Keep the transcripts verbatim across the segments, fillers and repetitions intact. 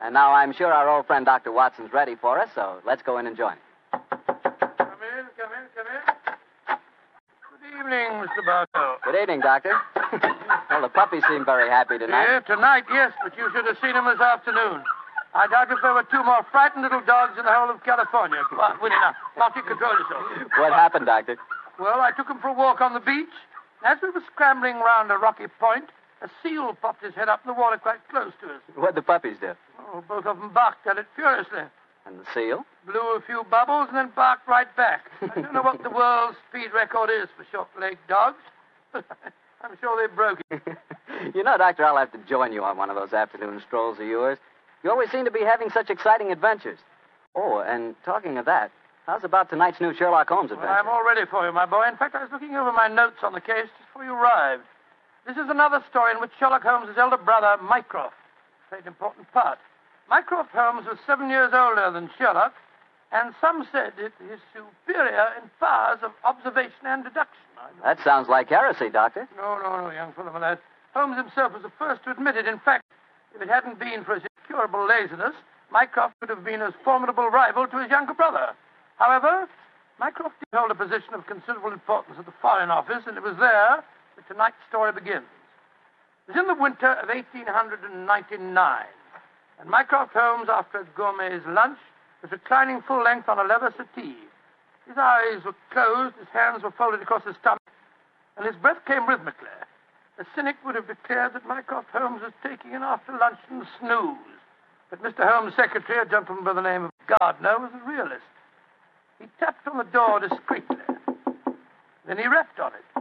And now I'm sure our old friend Doctor Watson's ready for us, so let's go in and join him. Come in, come in, come in. Good evening, Mister Bartow. Good evening, Doctor. Well, the puppies seem very happy tonight. Yeah, tonight, yes, but you should have seen them this afternoon. I doubt if there were two more frightened little dogs in the whole of California. Come on, Winnie, now. Now, you control yourself. What happened, Doctor? Well, I took him for a walk on the beach. As we were scrambling round a rocky point, a seal popped his head up in the water quite close to us. What'd the puppies do? Oh, both of them barked at it furiously. And the seal? Blew a few bubbles and then barked right back. I don't know what the world's speed record is for short-legged dogs, but I'm sure they broke it. You know, Doctor, I'll have to join you on one of those afternoon strolls of yours. You always seem to be having such exciting adventures. Oh, and talking of that, how's about tonight's new Sherlock Holmes adventure? Well, I'm all ready for you, my boy. In fact, I was looking over my notes on the case just before you arrived. This is another story in which Sherlock Holmes' elder brother, Mycroft, played an important part. Mycroft Holmes was seven years older than Sherlock, and some said it is superior in powers of observation and deduction. That sounds like heresy, Doctor. No, no, no, young fellow, my lad. Holmes himself was the first to admit it. In fact, if it hadn't been for his incurable laziness, Mycroft would have been a formidable rival to his younger brother. However, Mycroft did hold a position of considerable importance at the Foreign Office, and it was there that tonight's story begins. It was in the winter of eighteen ninety-nine, and Mycroft Holmes, after a gourmet's lunch, was reclining full length on a leather settee. His eyes were closed, his hands were folded across his stomach, and his breath came rhythmically. A cynic would have declared that Mycroft Holmes was taking an after-luncheon snooze. But Mister Holmes' secretary, a gentleman by the name of Gardner, was a realist. He tapped on the door discreetly. Then he rapped on it.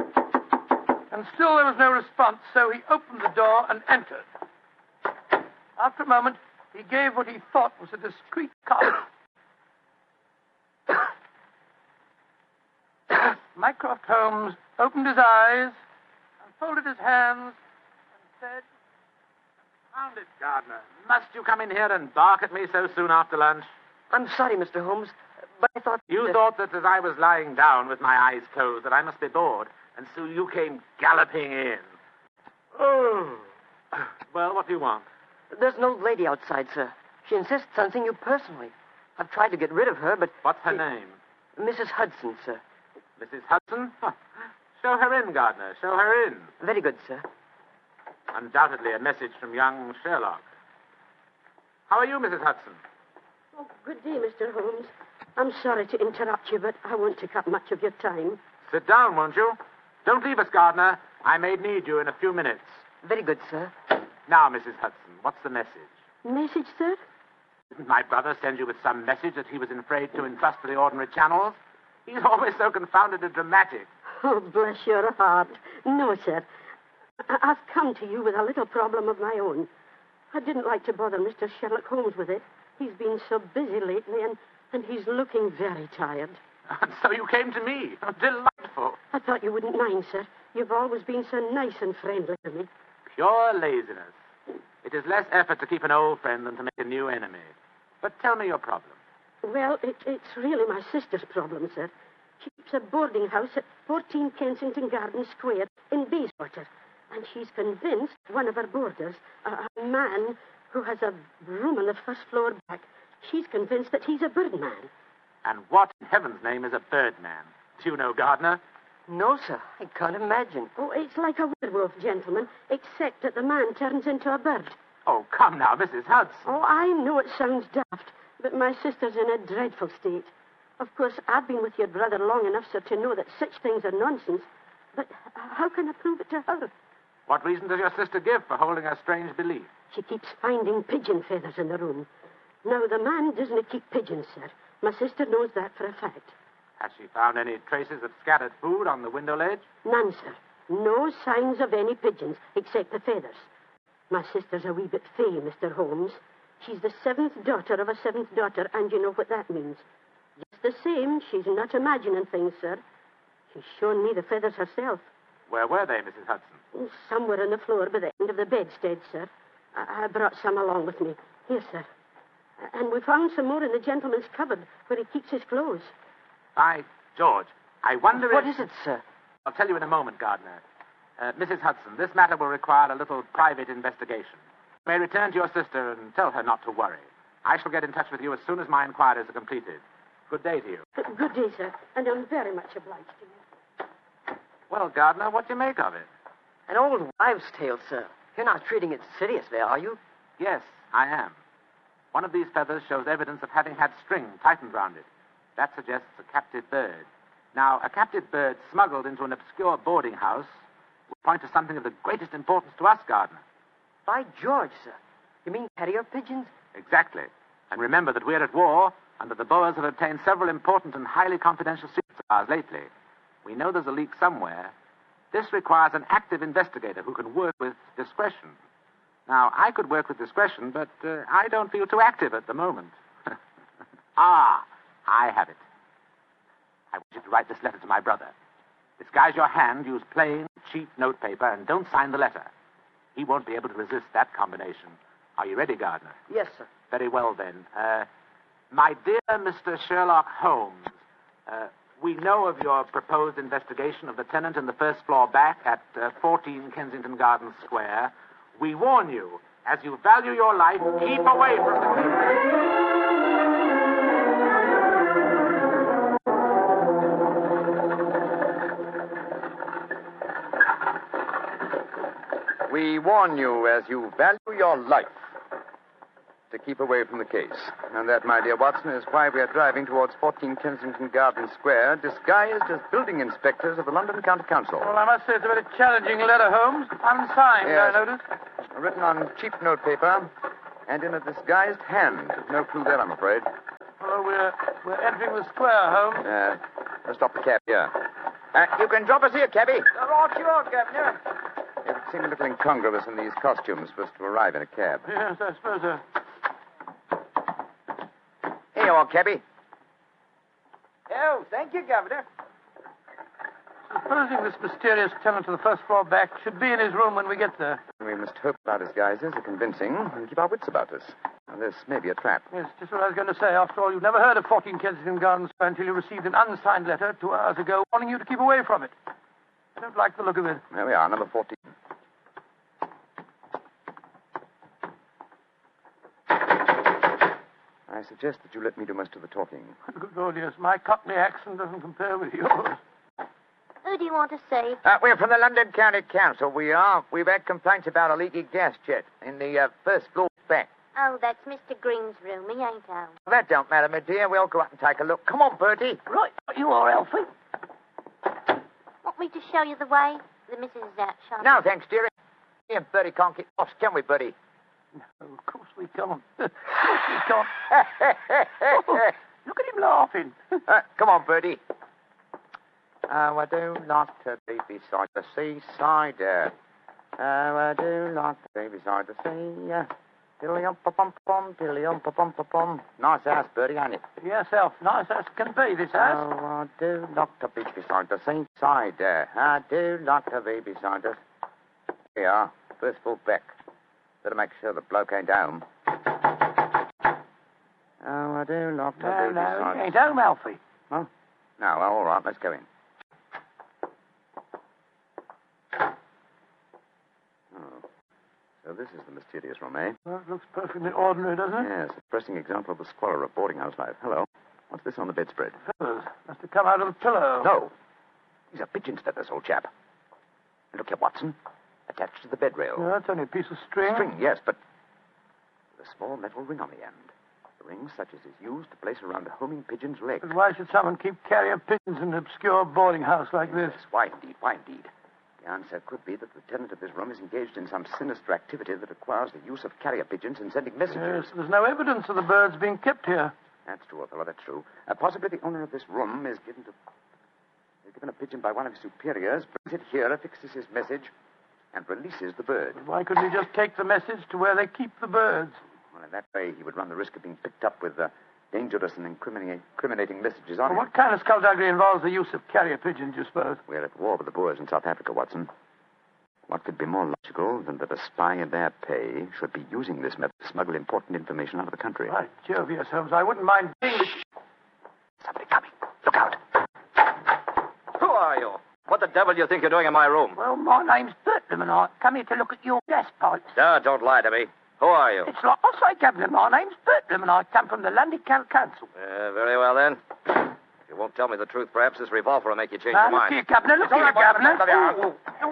And still there was no response, so he opened the door and entered. After a moment, he gave what he thought was a discreet cough. Mycroft Holmes opened his eyes, folded his hands, and said, "Found it, Gardner. Must you come in here and bark at me so soon after lunch?" I'm sorry, Mister Holmes, but I thought... You that... thought that as I was lying down with my eyes closed that I must be bored, and so you came galloping in. Oh. Well, what do you want? There's an old lady outside, sir. She insists on seeing you personally. I've tried to get rid of her, but... What's her she... name? Missus Hudson, sir. Missus Hudson? Huh. Show her in, Gardner. Show her in. Very good, sir. Undoubtedly a message from young Sherlock. How are you, Missus Hudson? Oh, good day, Mister Holmes. I'm sorry to interrupt you, but I won't take up much of your time. Sit down, won't you? Don't leave us, Gardner. I may need you in a few minutes. Very good, sir. Now, Missus Hudson, what's the message? Message, sir? Didn't my brother send you with some message that he was afraid to entrust to the ordinary channels? He's always so confoundedly dramatic. Oh, bless your heart. No, sir. I- I've come to you with a little problem of my own. I didn't like to bother Mister Sherlock Holmes with it. He's been so busy lately, and, and he's looking very tired. And so you came to me. Oh, delightful. I thought you wouldn't mind, sir. You've always been so nice and friendly to me. Pure laziness. It is less effort to keep an old friend than to make a new enemy. But tell me your problem. Well, it, it's really my sister's problem, sir. She keeps a boarding house at fourteen Kensington Garden Square in Bayswater. And she's convinced one of her boarders, a, a man who has a room on the first floor back, she's convinced that he's a birdman. And what in heaven's name is a birdman? Do you know, Gardner? No, sir. I can't imagine. Oh, it's like a werewolf, gentlemen, except that the man turns into a bird. Oh, come now, Missus Hudson. Oh, I know it sounds daft, but my sister's in a dreadful state. Of course, I've been with your brother long enough, sir, to know that such things are nonsense. But how can I prove it to her? What reason does your sister give for holding a strange belief? She keeps finding pigeon feathers in the room. Now, the man doesn't keep pigeons, sir. My sister knows that for a fact. Has she found any traces of scattered food on the window ledge? None, sir. No signs of any pigeons, except the feathers. My sister's a wee bit fey, Mister Holmes. She's the seventh daughter of a seventh daughter, and you know what that means. Just the same, she's not imagining things, sir. She's shown me the feathers herself. Where were they, Missus Hudson? Somewhere on the floor by the end of the bedstead, sir. I, I brought some along with me. Here, sir. And we found some more in the gentleman's cupboard where he keeps his clothes. By George, I wonder What if... is it, sir? I'll tell you in a moment, Gardner. Uh, Missus Hudson, this matter will require a little private investigation. You may return to your sister and tell her not to worry. I shall get in touch with you as soon as my inquiries are completed. Good day to you. Good day, sir, and I'm very much obliged to you. Well, Gardner, what do you make of it? An old wives' tale, sir. You're not treating it seriously, are you? Yes, I am. One of these feathers shows evidence of having had string tightened round it. That suggests a captive bird. Now, a captive bird smuggled into an obscure boarding house would point to something of the greatest importance to us, Gardner. By George, sir. You mean carrier pigeons? Exactly. And remember that we're at war, and that the Boers have obtained several important and highly confidential secrets of ours lately. We know there's a leak somewhere. This requires an active investigator who can work with discretion. Now, I could work with discretion, but uh, I don't feel too active at the moment. Ah, I have it. I want you to write this letter to my brother. Disguise your hand, use plain, cheap notepaper, and don't sign the letter. He won't be able to resist that combination. Are you ready, Gardner? Yes, sir. Very well, then. Uh, my dear Mister Sherlock Holmes, uh, we know of your proposed investigation of the tenant in the first floor back at uh, fourteen Kensington Gardens Square. We warn you, as you value your life, keep away from the... We warn you, as you value your life, to keep away from the case. And that, my dear Watson, is why we are driving towards fourteen Kensington Gardens Square, disguised as building inspectors of the London County Council. Well, I must say it's a very challenging letter, Holmes. Unsigned, Yes. I notice. Written on cheap notepaper and in a disguised hand. No clue there, I'm afraid. Well, we're, we're entering the square, Holmes. Uh, let's stop the cab here. Uh, you can drop us here, cabby. Right, sure, Governor. It would seem a little incongruous in these costumes for us to arrive in a cab. Yes, I suppose so. Here you are, cabby. Oh, thank you, Governor. Supposing this mysterious tenant of the first floor back should be in his room when we get there. We must hope our disguises are convincing and keep our wits about us. Now, this may be a trap. Yes, just what I was going to say. After all, you've never heard of fourteen Kensington Gardens Square until you received an unsigned letter two hours ago warning you to keep away from it. I don't like the look of it. There we are, number fourteen. I suggest that you let me do most of the talking. Good Lord, yes. My Cockney accent doesn't compare with yours. Who do you want to see? Uh, we're from the London County Council, we are. We've had complaints about a leaky gas jet in the uh, first floor back. Oh, that's Mister Green's room. He ain't home. That don't matter, my dear. We'll go up and take a look. Come on, Bertie. Right, you are, Elfie. Want me to show you the way? The missus is out shopping. No, thanks, dearie. Me and Bertie can't get lost, can we, Bertie? No, of course we can't. Of course we can't. Oh, look at him laughing. uh, come on, Bertie. Oh, I do like to be beside the seaside. Uh, oh, I do like to be beside the sea. Uh, Dilly-um-pa-pum-pum, dilly-um-pa-pum-pa-pum. Nice house, Bertie, ain't it? Yes, Elf. Nice as can be, this house. Oh, I do like to be beside the seaside. Uh, I do like to be beside the... Here we are. First full back. Better make sure the bloke ain't home. Oh, I do like to No, be no, beside... he ain't home, Alfie. Oh? No, well, all right, let's go in. Oh. So this is the mysterious room, eh? Well, it looks perfectly ordinary, doesn't it? Yes, a pressing example of the squalor of boarding house life. Hello. What's this on the bedspread? Feathers. Must have come out of the pillow. No. These are pigeon's feathers, old chap. And look here, Watson. Attached to the bed rail. No, that's only a piece of string. String, yes, but with a small metal ring on the end. A ring such as is used to place around a homing pigeon's leg. But why should someone keep carrier pigeons in an obscure boarding house like this? Yes, why indeed, why indeed? The answer could be that the tenant of this room is engaged in some sinister activity that requires the use of carrier pigeons in sending messages. Yes, there's no evidence of the birds being kept here. That's true, Othello, that's true. Uh, possibly the owner of this room is given to... is given a pigeon by one of his superiors, brings it here, affixes his message, and releases the bird. But why couldn't he just take the message to where they keep the birds? Well, in that way, he would run the risk of being picked up with uh, dangerous and incriminating, incriminating messages on Well, him. what kind of skullduggery involves the use of carrier pigeons, you suppose? We're at war with the Boers in South Africa, Watson. What could be more logical than that a spy in their pay should be using this method to smuggle important information out of the country? By Jove, yes, Holmes. I wouldn't mind being the... Somebody coming. Look out. Who are you? What the devil do you think you're doing in my room? Well, my name's Bertram, and I come here to look at your gas pipes. Ah, don't lie to me. Who are you? It's like I say, Captain. My name's Bertram, and I come from the London County Council. Uh, very well, then. If you won't tell me the truth, perhaps this revolver will make you change Now, your look mind. here, Captain. Look here, Captain.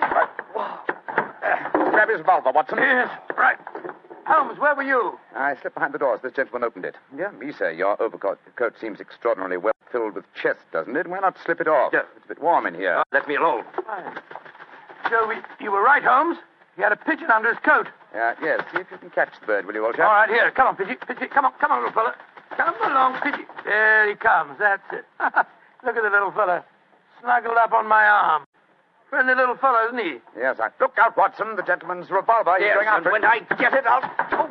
Grab his revolver, Watson. Yes, right. Holmes, where were you? I slipped behind the doors. This gentleman opened it. Yeah, me, sir. Your overcoat coat seems extraordinarily well filled with chest, doesn't it? Why not slip it off? Yeah. It's a bit warm in here. Uh, let me alone. Right. So we, you were right, Holmes. He had a pigeon under his coat. Uh, yes, see if you can catch the bird, will you, old All chap? right, here. Come on, Pidgey. Pidgey, come on. Come on, little fella. Come along, Pidgey. There he comes. That's it. Look at the little fella. Snuggled up on my arm. Friendly little fellow, isn't he? Yes, I... Look out, Watson. The gentleman's revolver. He's Yes, going and after when it. I get it, I'll...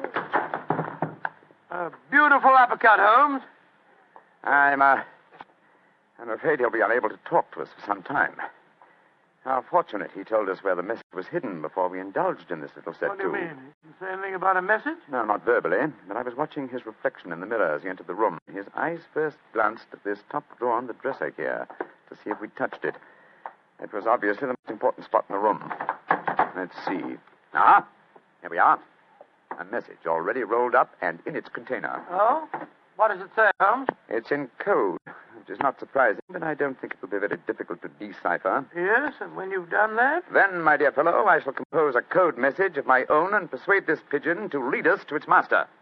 A beautiful uppercut, Holmes. I'm, uh... I'm afraid he'll be unable to talk to us for some time. How fortunate he told us where the message was hidden before we indulged in this little set, What do you too. mean? He didn't say anything about a message? No, not verbally, but I was watching his reflection in the mirror as he entered the room. His eyes first glanced at this top drawer on the dresser here to see if we'd touched it. It was obviously the most important spot in the room. Let's see. Ah, here we are. A message already rolled up and in its container. Oh? What does it say, Holmes? It's in code, which is not surprising, but I don't think it will be very difficult to decipher. Yes, and when you've done that? Then, my dear fellow, I shall compose a code message of my own and persuade this pigeon to lead us to its master.